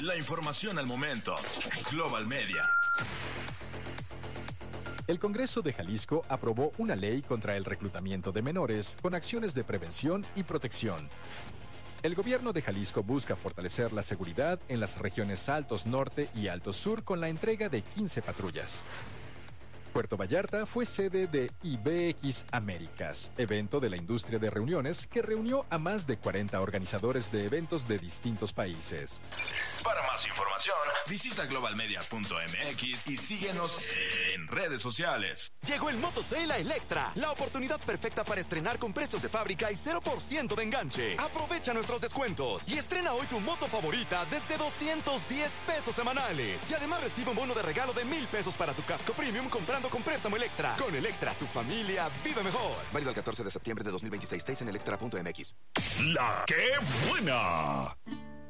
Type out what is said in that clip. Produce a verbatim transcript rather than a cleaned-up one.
La información al momento. Global Media. El Congreso de Jalisco aprobó una ley contra el reclutamiento de menores con acciones de prevención y protección. El gobierno de Jalisco busca fortalecer la seguridad en las regiones Altos Norte y Altos Sur con la entrega de quince patrullas. Puerto Vallarta fue sede de I B X Américas, evento de la industria de reuniones que reunió a más de cuarenta organizadores de eventos de distintos países. Para más información, visita global media punto m x y síguenos en redes sociales. Llegó el Moto Sale a Electra, la oportunidad perfecta para estrenar con precios de fábrica y cero por ciento de enganche. Aprovecha nuestros descuentos y estrena hoy tu moto favorita desde doscientos diez pesos semanales. Y además recibe un bono de regalo de mil pesos para tu casco premium comprando con préstamo Electra. Con Electra, tu familia vive mejor. Válido el catorce de septiembre de dos mil veintiséis. Estáis en electra punto m x. La que buena.